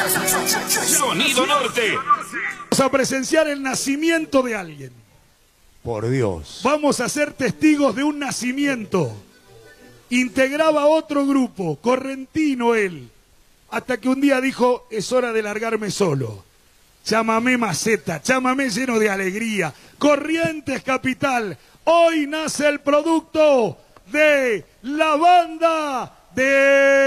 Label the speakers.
Speaker 1: Sonido Norte.
Speaker 2: Vamos a presenciar el nacimiento de alguien.
Speaker 3: Por Dios.
Speaker 2: Vamos a ser testigos de un nacimiento. Integraba otro grupo, correntino él, hasta que un día dijo, es hora de largarme solo. Chámame maceta, chámame lleno de alegría. Corrientes capital, hoy nace el producto de la banda de...